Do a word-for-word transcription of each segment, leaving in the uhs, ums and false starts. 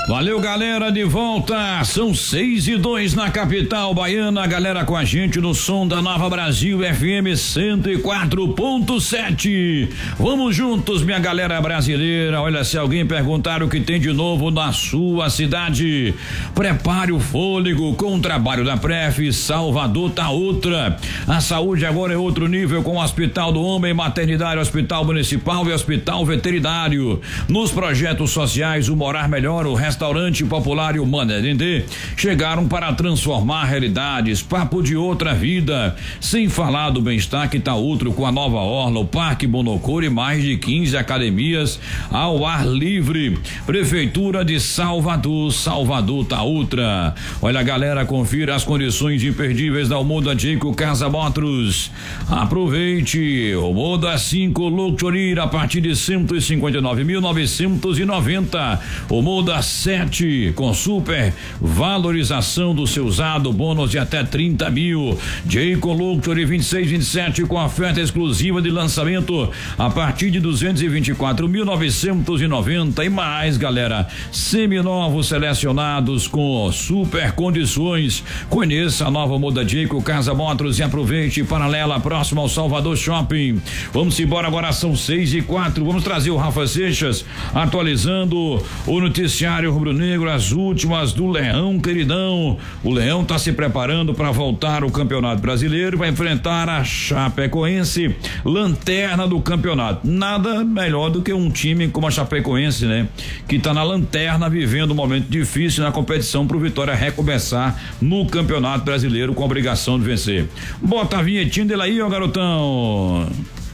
Valeu, galera, de volta, são seis e dois na capital baiana, galera com a gente no som da Nova Brasil F M cento e quatro ponto sete. Vamos juntos, minha galera brasileira. Olha, se alguém perguntar o que tem de novo na sua cidade, prepare o fôlego com o trabalho da Pref. Salvador tá outra. A saúde agora é outro nível, com o Hospital do Homem, Maternidade, Hospital Municipal e Hospital Veterinário. Nos projetos sociais, o Morar Melhor, o Restaurante Popular e o Manedendê chegaram para transformar realidades. Papo de outra vida. Sem falar do bem-estar que tá outro, com a nova orla, o Parque Bonocor e mais de quinze academias ao ar livre. Prefeitura de Salvador, Salvador tá outra. Olha, galera, confira as condições imperdíveis da Moda Dico Casa Motors. Aproveite o Moda cinco Luxury a partir de cento e cinquenta e nove mil novecentos e noventa. O Moda sete com super valorização do seu usado, bônus de até trinta mil. Jayco Luxury vinte e seis, vinte e sete com oferta exclusiva de lançamento a partir de duzentos e vinte e quatro mil novecentos e noventa. E mais, galera, seminovos selecionados com super condições. Conheça a nova Moda Jayco Casa Motors e aproveite. Paralela, próximo ao Salvador Shopping. Vamos embora agora, são seis e quatro. Vamos trazer o Rafa Seixas atualizando o noticiário rubro-negro, as últimas do Leão, queridão. O Leão está se preparando para voltar ao Campeonato Brasileiro, vai enfrentar a Chapecoense, lanterna do campeonato. Nada melhor do que um time como a Chapecoense, né? Que está na lanterna, vivendo um momento difícil na competição, pro Vitória recomeçar no Campeonato Brasileiro com a obrigação de vencer. Bota a vinhetinha dele aí, ó, garotão.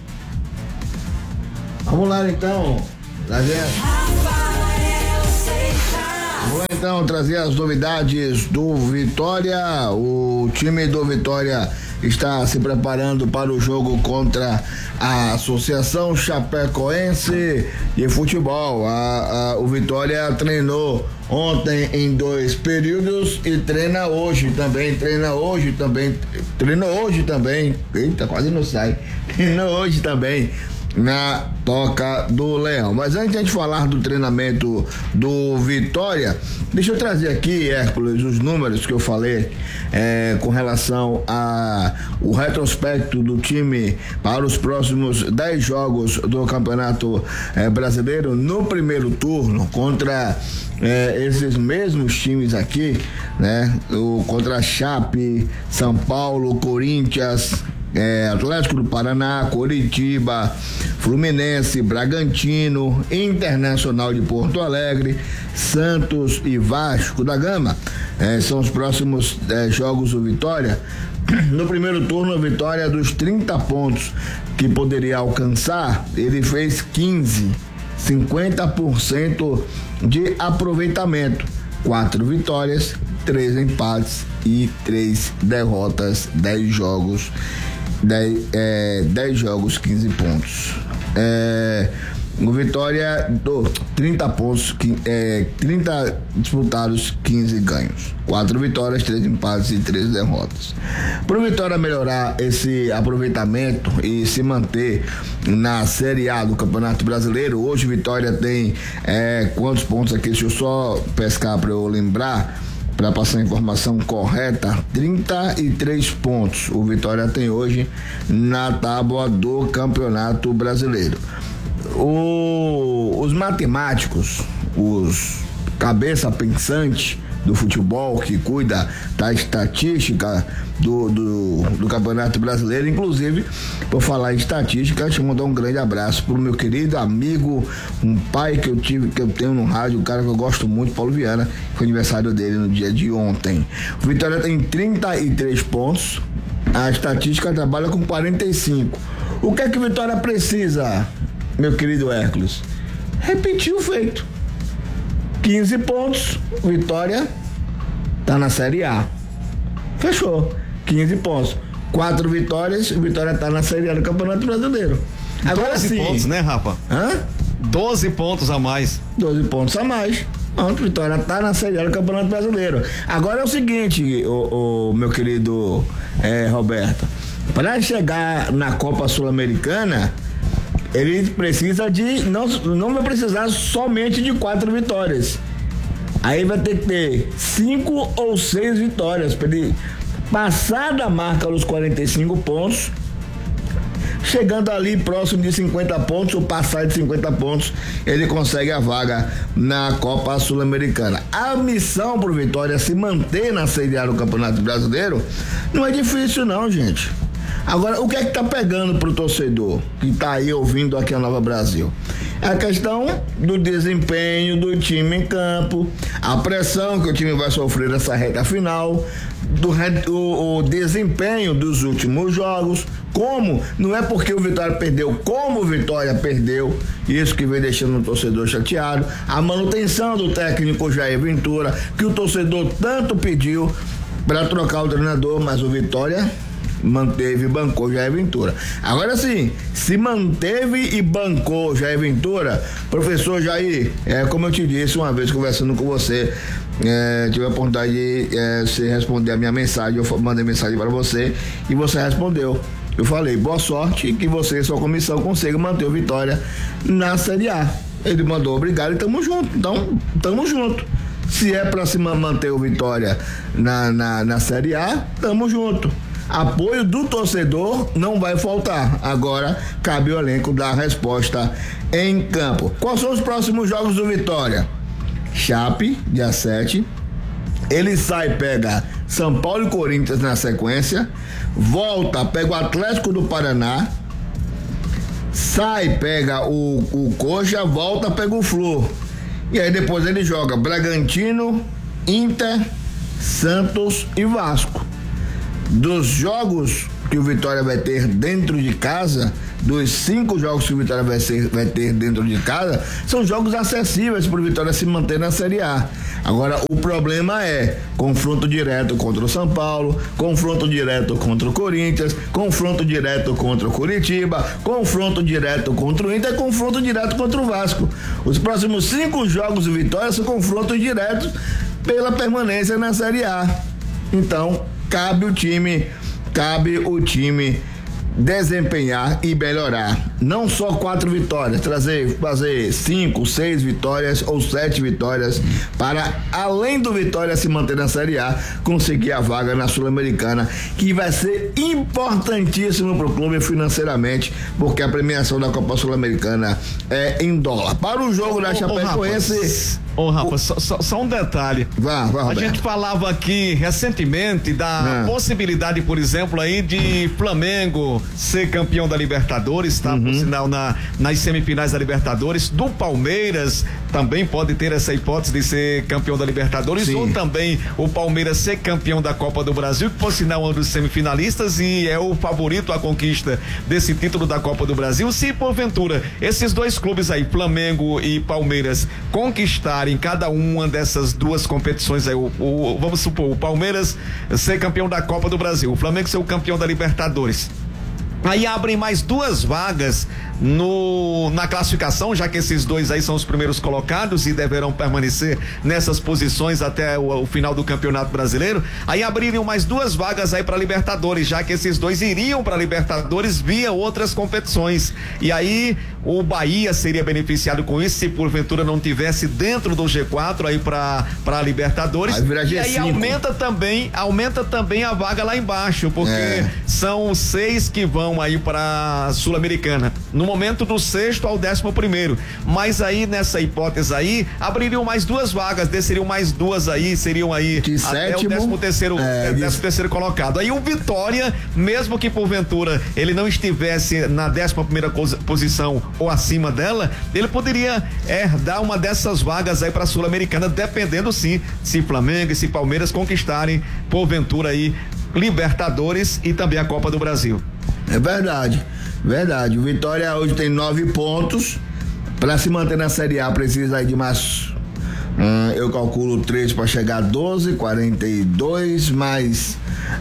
Vamos lá, então. Trazer. Vamos então trazer as novidades do Vitória. O time do Vitória está se preparando para o jogo contra a Associação Chapecoense de Futebol. A, a, o Vitória treinou ontem em dois períodos e treina hoje também, treina hoje também, treina hoje também, eita, quase não sai, treina hoje também na Toca do Leão. Mas antes de a gente falar do treinamento do Vitória, deixa eu trazer aqui, Hércules, os números que eu falei é, com relação a o retrospecto do time para os próximos dez jogos do Campeonato é, Brasileiro no primeiro turno contra é, esses mesmos times aqui, né? O, contra a Chape, São Paulo, Corinthians, É, Atlético do Paraná, Coritiba, Fluminense, Bragantino, Internacional de Porto Alegre, Santos e Vasco da Gama. É, são os próximos é, jogos do Vitória. No primeiro turno, a Vitória, dos trinta pontos que poderia alcançar, ele fez quinze, cinquenta por cento de aproveitamento. Quatro vitórias, três empates e três derrotas, dez jogos. dez, é, dez jogos, quinze pontos. É, o Vitória, do, trinta pontos, é, trinta disputados, quinze ganhos. quatro vitórias, três empates e três derrotas. Para o Vitória melhorar esse aproveitamento e se manter na Série A do Campeonato Brasileiro, hoje o Vitória tem é, quantos pontos aqui? Deixa eu só pescar para eu lembrar, para passar a informação correta. Trinta e três pontos o Vitória tem hoje na tábua do Campeonato Brasileiro. O, os matemáticos, os cabeça pensante do futebol, que cuida da estatística do, do, do Campeonato Brasileiro, inclusive, por falar em estatística, deixa eu mandar um grande abraço pro meu querido amigo, um pai que eu tive, que eu tenho no rádio, um cara que eu gosto muito, Paulo Viana, foi aniversário dele no dia de ontem. O Vitória tem trinta e três pontos, a estatística trabalha com quarenta e cinco. O que é que o Vitória precisa, meu querido Hércules? Repetir o feito. quinze pontos, Vitória tá na Série A. Fechou. quinze pontos. Quatro vitórias, Vitória tá na Série A do Campeonato Brasileiro. Agora doze sim. pontos, né, Rafa? Hã? doze pontos a mais. doze pontos a mais. Pronto, Vitória tá na Série A do Campeonato Brasileiro. Agora é o seguinte, o, o meu querido é, Roberto. Para chegar na Copa Sul-Americana, ele precisa de, não, não vai precisar somente de quatro vitórias. Aí vai ter que ter cinco ou seis vitórias para ele passar da marca dos quarenta e cinco pontos. Chegando ali próximo de cinquenta pontos, ou passar de cinquenta pontos, ele consegue a vaga na Copa Sul-Americana. A missão pro Vitória se manter na Série A do Campeonato Brasileiro não é difícil não, gente. Agora, o que é que tá pegando pro torcedor que tá aí ouvindo aqui a Nova Brasil? É a questão do desempenho do time em campo, a pressão que o time vai sofrer nessa reta final, do o, o desempenho dos últimos jogos, como, não é porque o Vitória perdeu, como o Vitória perdeu, isso que vem deixando o torcedor chateado, a manutenção do técnico Jair Ventura, que o torcedor tanto pediu para trocar o treinador, mas o Vitória manteve e bancou Jair Ventura. Agora sim, se manteve e bancou Jair Ventura, professor Jair, é, como eu te disse uma vez conversando com você, é, tive a oportunidade de é, você responder a minha mensagem, eu mandei mensagem para você e você respondeu. Eu falei, boa sorte e que você e sua comissão consigam manter o Vitória na Série A. Ele mandou obrigado e tamo junto, então tamo junto. Se é para se manter o Vitória na, na, na Série A, tamo junto. Apoio do torcedor não vai faltar. Agora cabe o elenco dar a resposta em campo. Quais são os próximos jogos do Vitória? Chape, dia sete. Ele sai, pega São Paulo e Corinthians na sequência. Volta, pega o Atlético do Paraná. Sai, pega o, o Coxa. Volta, pega o Flu. E aí depois ele joga Bragantino, Inter, Santos e Vasco. Dos jogos que o Vitória vai ter dentro de casa, dos cinco jogos que o Vitória vai, ser, vai ter dentro de casa, são jogos acessíveis para o Vitória se manter na Série A. Agora, o problema é confronto direto contra o São Paulo, confronto direto contra o Corinthians, confronto direto contra o Curitiba, confronto direto contra o Inter, confronto direto contra o Vasco. Os próximos cinco jogos do Vitória são confrontos diretos pela permanência na Série A. Então, cabe o time, cabe o time desempenhar e melhorar. Não só quatro vitórias, trazer, fazer cinco, seis vitórias ou sete vitórias para, além do Vitória se manter na Série A, conseguir a vaga na Sul-Americana, que vai ser importantíssimo para o clube financeiramente, porque a premiação da Copa Sul-Americana é em dólar. Para o jogo da Chapecoense. Ô, Rafa, só, só, só um detalhe. Vá, vá, a gente falava aqui recentemente da ah. possibilidade, por exemplo, aí de Flamengo ser campeão da Libertadores, tá? Uhum. Por sinal, na, nas semifinais da Libertadores, do Palmeiras também pode ter essa hipótese de ser campeão da Libertadores. Sim. Ou também o Palmeiras ser campeão da Copa do Brasil, que por sinal é um dos semifinalistas e é o favorito à conquista desse título da Copa do Brasil. Se porventura esses dois clubes aí, Flamengo e Palmeiras, conquistarem em cada uma dessas duas competições aí, o, o, vamos supor, o Palmeiras ser campeão da Copa do Brasil, o Flamengo ser o campeão da Libertadores, aí abrem mais duas vagas no, na classificação, já que esses dois aí são os primeiros colocados e deverão permanecer nessas posições até o, o final do Campeonato Brasileiro. Aí abririam mais duas vagas aí para Libertadores, já que esses dois iriam para Libertadores via outras competições. E aí o Bahia seria beneficiado com isso se porventura não tivesse dentro do G quatro aí para para Libertadores. Aí e aí aumenta também, aumenta também a vaga lá embaixo, porque é. são seis que vão aí para Sul-Americana. No momento do sexto ao décimo primeiro, mas aí nessa hipótese aí abririam mais duas vagas, desceriam mais duas aí, seriam aí de até sétimo, o décimo terceiro, é, décimo de... terceiro colocado. Aí o Vitória, mesmo que porventura ele não estivesse na décima primeira posição ou acima dela, ele poderia herdar uma dessas vagas aí para a Sul-Americana, dependendo sim se Flamengo e se Palmeiras conquistarem porventura aí Libertadores e também a Copa do Brasil. É verdade, verdade. O Vitória hoje tem nove pontos. Para se manter na Série A precisa aí de mais, hum, eu calculo três para chegar a doze, quarenta e dois, mais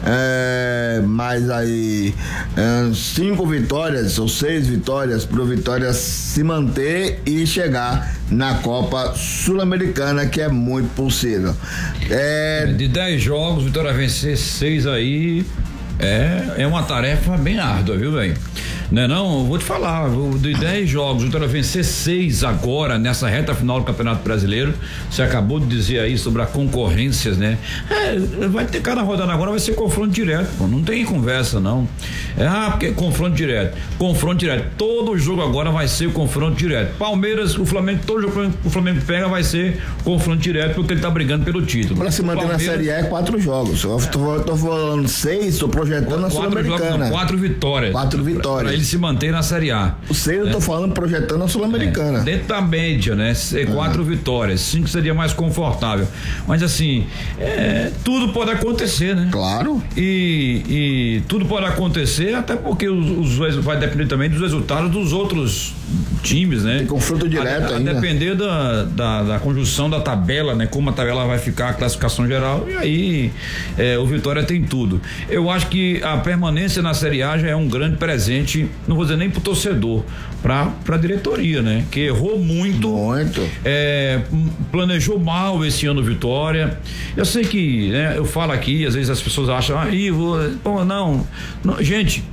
é, mais aí é, cinco vitórias ou seis vitórias para o Vitória se manter e chegar na Copa Sul-Americana, que é muito possível. É... De dez jogos, Vitória vencer seis aí. É, é uma tarefa bem árdua, viu, velho? Né não? Vou te falar, de dez jogos, o Vitória vencer seis agora, nessa reta final do Campeonato Brasileiro. Você acabou de dizer aí sobre a concorrência, né? É, vai ter cada rodada agora, vai ser confronto direto, pô, não tem conversa não. É, ah, porque é confronto direto, confronto direto, todo jogo agora vai ser confronto direto. Palmeiras, o Flamengo, todo jogo que o Flamengo pega vai ser confronto direto, porque ele tá brigando pelo título. Pra se manter Palmeiras, na Série A é quatro jogos, eu tô, tô falando seis, tô projetando a Sul-Americana. Quatro vitórias. Quatro vitórias. Pra, pra ele se manter na Série A. O seis né? Eu tô falando projetando a Sul-Americana. É, dentro da média, né? Quatro ah. vitórias, cinco seria mais confortável. Mas assim, é, tudo pode acontecer, né? Claro. E, e tudo pode acontecer, até porque os, os, vai depender também dos resultados dos outros times, né? Tem confronto direto a, a ainda. depender da, da, da conjunção da tabela, né? Como a tabela vai ficar, a classificação geral, e aí é, o Vitória tem tudo. Eu acho que a permanência na Série A já é um grande presente, não vou dizer nem pro torcedor, pra, pra diretoria, né? Que errou muito. Muito. É, planejou mal esse ano Vitória. Eu sei que, né? Eu falo aqui, às vezes as pessoas acham, ah, Ivo, pô, não, não. Gente,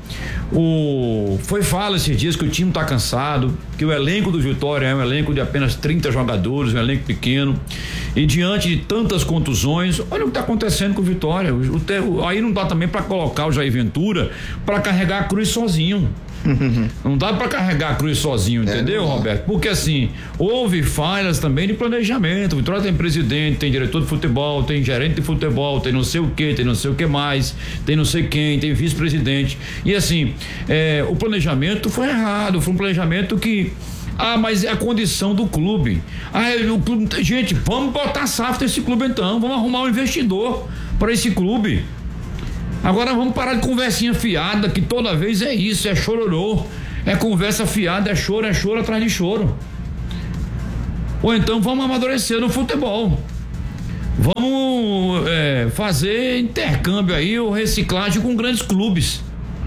o, foi fala esses dias que o time tá cansado, que o elenco do Vitória é um elenco de apenas trinta jogadores, um elenco pequeno, e diante de tantas contusões, olha o que tá acontecendo com o Vitória. O, o, aí não dá também para colocar o Jair Ventura para carregar a cruz sozinho. Não dá para carregar a cruz sozinho, entendeu, é, Roberto? Porque assim, houve falhas também de planejamento. O Vitória tem presidente, tem diretor de futebol, tem gerente de futebol, tem não sei o que, tem não sei o que mais, tem não sei quem, tem vice-presidente. E assim, é, o planejamento foi errado, foi um planejamento que ah, mas é a condição do clube. Ah, o clube, gente, vamos botar safra nesse clube então, vamos arrumar um investidor para esse clube. Agora vamos parar de conversinha fiada, que toda vez é isso, é chororô, é conversa fiada, é choro, é choro atrás de choro. Ou então vamos amadurecer no futebol. Vamos é, fazer intercâmbio aí, ou reciclagem com grandes clubes.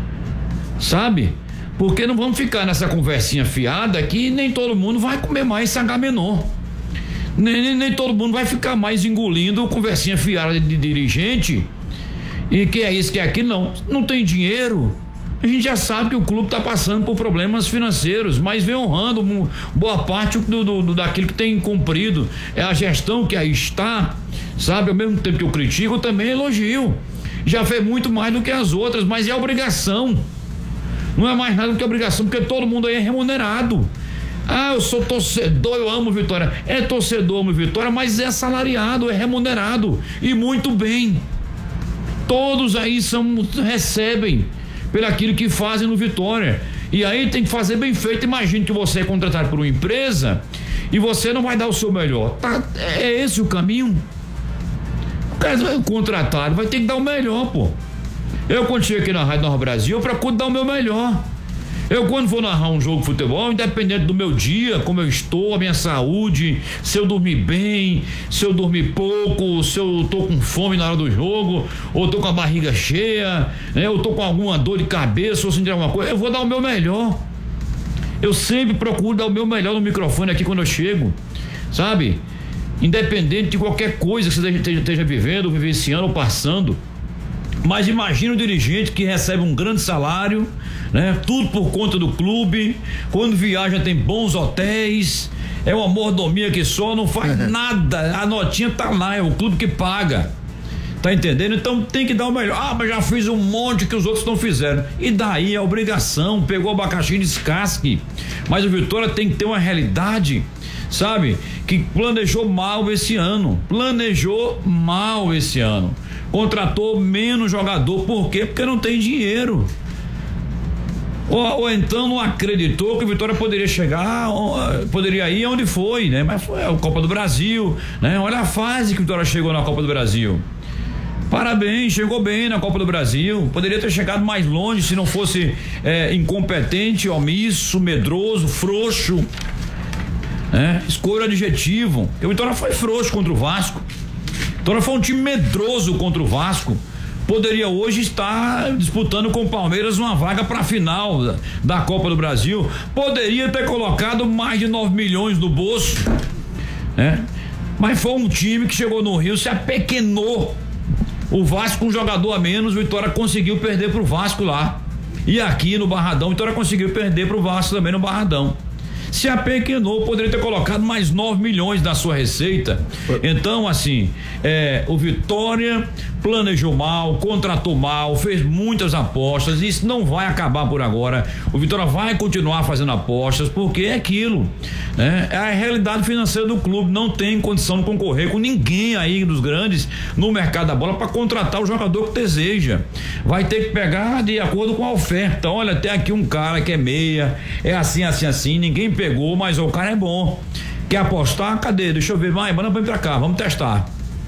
Sabe? Porque não vamos ficar nessa conversinha fiada que nem todo mundo vai comer mais H menor. Nem, nem, nem todo mundo vai ficar mais engolindo conversinha fiada de, de dirigente. E que é isso, que é aquilo, não. Não tem dinheiro. A gente já sabe que o clube está passando por problemas financeiros, mas vem honrando boa parte do, do, do, daquilo que tem cumprido. É a gestão que aí está, sabe? Ao mesmo tempo que eu critico, eu também elogio. Já fez muito mais do que as outras, mas é obrigação. Não é mais nada do que obrigação, porque todo mundo aí é remunerado. Ah, eu sou torcedor, eu amo Vitória. É torcedor, amo Vitória, mas é salariado, é remunerado. E muito bem. Todos aí são, recebem pelo aquilo que fazem no Vitória. E aí tem que fazer bem feito. Imagine que você é contratado por uma empresa e você não vai dar o seu melhor. Tá, é esse o caminho? O cara é contratado, vai ter que dar o melhor, pô. Eu, quando chego aqui na Rádio Nova Brasil, eu procuro dar o meu melhor. Eu, quando vou narrar um jogo de futebol, independente do meu dia, como eu estou, a minha saúde, se eu dormir bem, se eu dormir pouco, se eu tô com fome na hora do jogo, ou tô com a barriga cheia, né, ou tô com alguma dor de cabeça, ou sentir alguma coisa, eu vou dar o meu melhor. Eu sempre procuro dar o meu melhor no microfone aqui quando eu chego, sabe? Independente de qualquer coisa que você esteja, esteja vivendo, vivenciando ou passando. Mas imagina o dirigente que recebe um grande salário, né? Tudo por conta do clube, quando viaja tem bons hotéis, é uma mordomia que só, não faz nada, a notinha tá lá, é o clube que paga, tá entendendo? Então tem que dar o melhor. Ah, mas já fiz um monte que os outros não fizeram, e daí é obrigação, pegou o abacaxi, descasque. Mas o Vitória tem que ter uma realidade, sabe? Que planejou mal esse ano, planejou mal esse ano. Contratou menos jogador, por quê? Porque não tem dinheiro. Ou, ou então não acreditou que o Vitória poderia chegar, poderia ir onde foi, né? Mas foi a Copa do Brasil, né? Olha a fase que o Vitória chegou na Copa do Brasil. Parabéns, chegou bem na Copa do Brasil. Poderia ter chegado mais longe se não fosse é, incompetente, omisso, medroso, frouxo, né? Escolha adjetivo. O Vitória foi frouxo contra o Vasco. Então foi um time medroso contra o Vasco. Poderia hoje estar disputando com o Palmeiras uma vaga para a final da, da Copa do Brasil. Poderia ter colocado mais de nove milhões no bolso, né? Mas foi um time que chegou no Rio, se apequenou. O Vasco com um jogador a menos, o Vitória conseguiu perder pro Vasco lá. E aqui no Barradão, o Vitória conseguiu perder pro Vasco também no Barradão. Se apequenou, poderia ter colocado mais nove milhões na sua receita. Então, assim, é, o Vitória planejou mal, contratou mal, fez muitas apostas. Isso não vai acabar por agora. O Vitória vai continuar fazendo apostas, porque é aquilo, né? É a realidade financeira do clube. Não tem condição de concorrer com ninguém aí dos grandes no mercado da bola para contratar o jogador que deseja. Vai ter que pegar de acordo com a oferta. Olha, tem aqui um cara que é meia, é assim, assim, assim, ninguém pegou, mas o cara é bom. Quer apostar? Cadê? Deixa eu ver, vai, manda pra cá, vamos testar.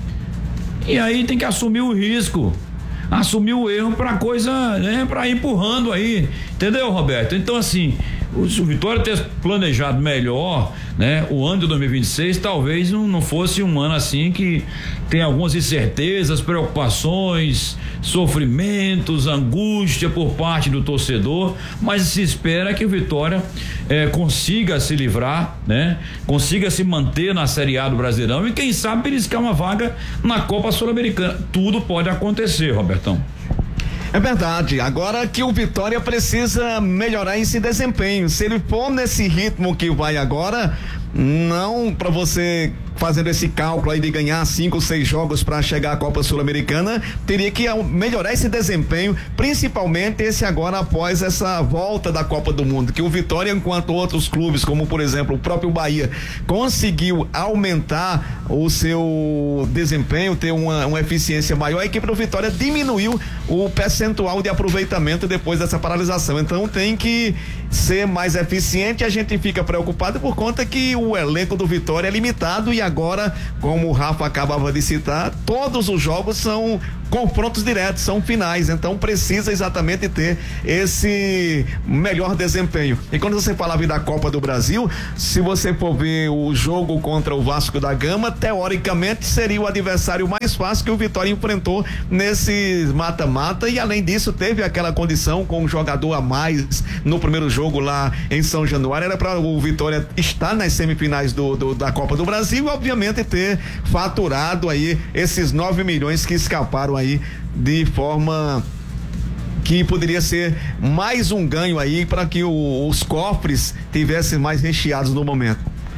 E aí tem que assumir o risco, assumir o erro pra coisa, né, pra ir empurrando aí, entendeu, Roberto? Então, assim, o, se o Vitória ter planejado melhor, né, o ano de dois mil e vinte e seis talvez não, não fosse um ano assim que tem algumas incertezas, preocupações, sofrimentos, angústia por parte do torcedor, mas se espera que o Vitória eh, consiga se livrar, né? Consiga se manter na Série A do Brasileirão e quem sabe beliscar uma vaga na Copa Sul-Americana. Tudo pode acontecer, Robertão. É verdade, agora que o Vitória precisa melhorar esse desempenho, se ele for nesse ritmo que vai agora, não para você fazendo esse cálculo aí de ganhar cinco, seis jogos para chegar à Copa Sul-Americana, teria que melhorar esse desempenho, principalmente esse agora após essa volta da Copa do Mundo, que o Vitória, enquanto outros clubes, como por exemplo o próprio Bahia, conseguiu aumentar o seu desempenho, ter uma, uma eficiência maior, a equipe do Vitória diminuiu o percentual de aproveitamento depois dessa paralisação, então tem que ser mais eficiente. A gente fica preocupado por conta que o elenco do Vitória é limitado e agora, como o Rafa acabava de citar, todos os jogos são confrontos diretos, são finais, então precisa exatamente ter esse melhor desempenho. E quando você falava da Copa do Brasil, se você for ver o jogo contra o Vasco da Gama, teoricamente seria o adversário mais fácil que o Vitória enfrentou nesse mata-mata, e além disso teve aquela condição com um jogador a mais no primeiro jogo lá em São Januário, era para o Vitória estar nas semifinais do, do, da Copa do Brasil e obviamente ter faturado aí esses nove milhões que escaparam aí de forma que poderia ser mais um ganho aí para que o, os cofres tivessem mais recheados no momento.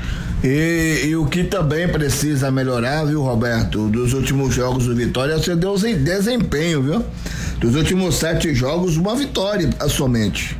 E, e o que também precisa melhorar, viu, Roberto, dos últimos jogos do Vitória é o seu desempenho, viu? Dos últimos sete jogos, uma vitória somente.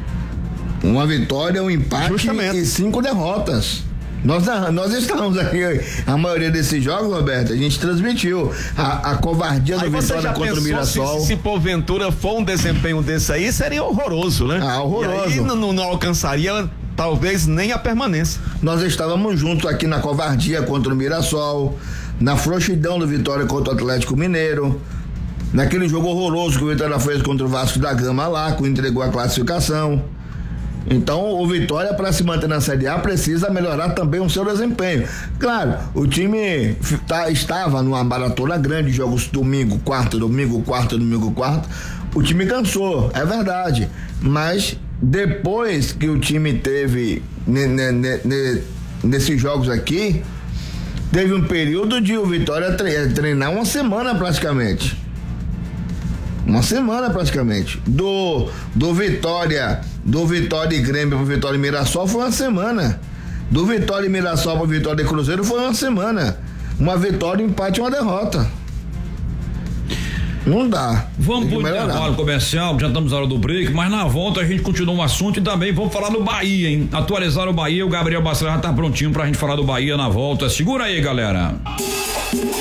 Uma vitória, um empate Justamente. e cinco derrotas. Nós, nós estávamos aqui, a maioria desses jogos, Roberto, a gente transmitiu a, a covardia do Vitória contra o Mirassol. Se, se porventura for um desempenho desse aí, seria horroroso, né? Ah, horroroso. E aí não, não alcançaria talvez nem a permanência. Nós estávamos juntos aqui na covardia contra o Mirassol, na frouxidão do Vitória contra o Atlético Mineiro, naquele jogo horroroso que o Vitória fez contra o Vasco da Gama lá, que entregou a classificação. Então o Vitória, para se manter na Série A, precisa melhorar também o seu desempenho. Claro, o time tá, estava numa maratona grande, jogos domingo, quarta, domingo, quarta, domingo, quarta. O time cansou, é verdade, mas depois que o time teve ne, ne, ne, ne, nesses jogos aqui, teve um período de o Vitória treinar uma semana praticamente. Uma semana praticamente. Do, do Vitória, do Vitória e Grêmio pro Vitória e Mirassol foi uma semana. Do Vitória e Mirassol pro Vitória e Cruzeiro foi uma semana. Uma vitória, um empate e uma derrota. Não dá. Vamos pro intervalo comercial, já estamos na hora do break, mas na volta a gente continua um assunto e também vamos falar do Bahia, hein? Atualizar o Bahia, o Gabriel Bacelar já tá prontinho pra gente falar do Bahia na volta. Segura aí, galera.